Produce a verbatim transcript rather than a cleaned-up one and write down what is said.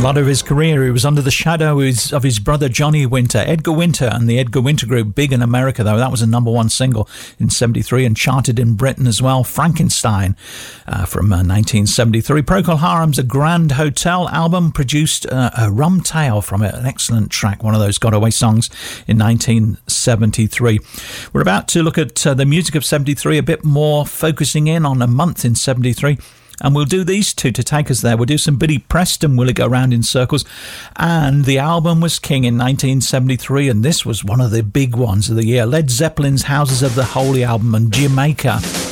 lot of his career, he was under the shadow of his brother Johnny Winter, Edgar Winter, and the Edgar Winter Group. Big in America, though. That was a number one single in seventy-three and charted in Britain as well. Frankenstein uh, from uh, nineteen seventy-three. Procol Harum's A Grand Hotel album produced uh, a Rum Tale from it, an excellent track, one of those got away songs in nineteen seventy-three. We're about to look at uh, the music of seventy-three a bit more, focusing in on a month in seventy-three. And we'll do these two to take us there. We'll do some Billy Preston, Will It Go Round in Circles? And the album was king in nineteen seventy-three, and this was one of the big ones of the year. Led Zeppelin's Houses of the Holy album and Jamaica.